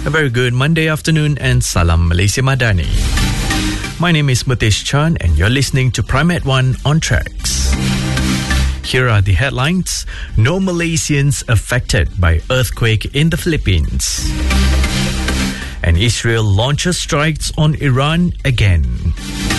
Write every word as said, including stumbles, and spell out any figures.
A very good Monday afternoon and Salam Malaysia Madani. My name is Mutesh Chan and you're listening to Prime at One on Tracks. Here are the headlines. No Malaysians affected by earthquake in the Philippines. And Israel launches strikes on Iran again.